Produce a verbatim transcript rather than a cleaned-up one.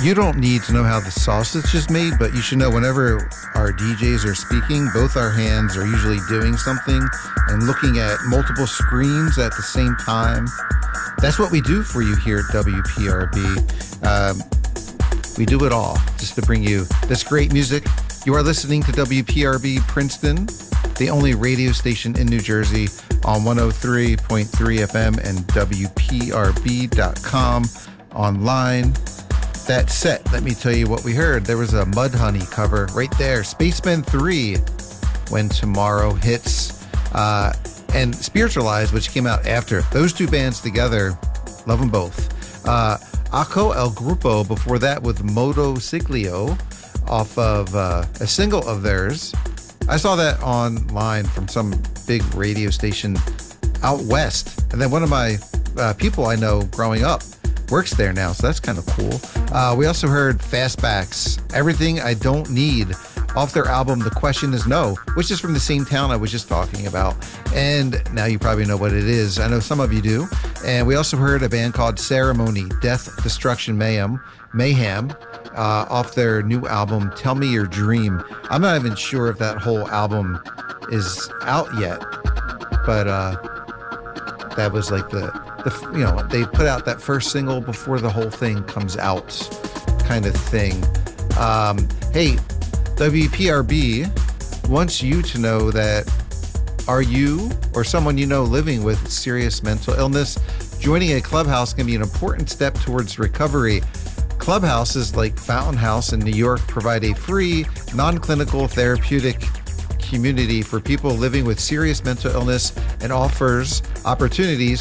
You don't need to know how the sausage is made, but you should know whenever our D Js are speaking, both our hands are usually doing something and looking at multiple screens at the same time. That's what we do for you here at W P R B. Um, we do it all just to bring you this great music. You are listening to W P R B Princeton, the only radio station in New Jersey on one oh three point three F M and W P R B dot com online. That set, let me tell you what we heard. There was a Mudhoney cover right there. Spacemen three, When Tomorrow Hits, uh, and Spiritualized, which came out after. Those two bands together, love them both. Uh, Aco El Grupo, before that with Moto Siglio, off of uh, a single of theirs. I saw that online from some big radio station out west. And then one of my uh, people I know growing up works there now, so that's kind of cool. Uh, we also heard Fastbacks, Everything I Don't Need, off their album The Question Is No, which is from the same town I was just talking about. And now you probably know what it is. I know some of you do. And we also heard a band called Ceremony, Death, Destruction, Mayhem, Mayhem, uh, off their new album, Tell Me Your Dream. I'm not even sure if that whole album is out yet, but uh, that was like the, the, you know, they put out that first single before the whole thing comes out kind of thing. Um, hey, W P R B wants you to know that are you or someone you know living with serious mental illness? Joining a clubhouse can be an important step towards recovery. Clubhouses like Fountain House in New York provide a free, non-clinical therapeutic community for people living with serious mental illness and offers opportunities